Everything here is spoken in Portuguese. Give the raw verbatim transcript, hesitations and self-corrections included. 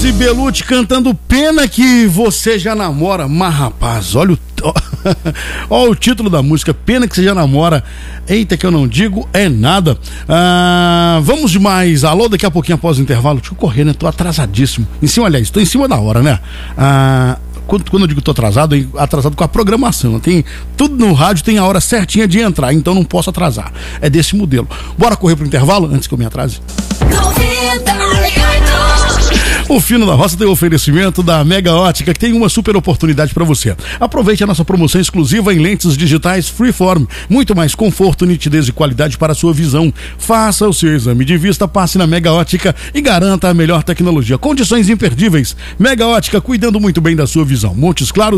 Rose Belucci cantando Pena que Você Já Namora. Mas rapaz, olha o olha o título da música, Pena que Você Já Namora. Eita, que eu não digo é nada. Ah, vamos demais. Alô, daqui a pouquinho após o intervalo. Deixa eu correr, né? Tô atrasadíssimo. Em cima, aliás, tô em cima da hora, né? Ah, quando, quando eu digo tô atrasado, eu atrasado com a programação. Tem, tudo no rádio tem a hora certinha de entrar, então não posso atrasar. É desse modelo. Bora correr pro intervalo antes que eu me atrase? O Fino da Roça tem o oferecimento da Mega Ótica, que tem uma super oportunidade para você. Aproveite a nossa promoção exclusiva em lentes digitais Freeform. Muito mais conforto, nitidez e qualidade para a sua visão. Faça o seu exame de vista, passe na Mega Ótica e garanta a melhor tecnologia. Condições imperdíveis. Mega Ótica, cuidando muito bem da sua visão. Montes Claros.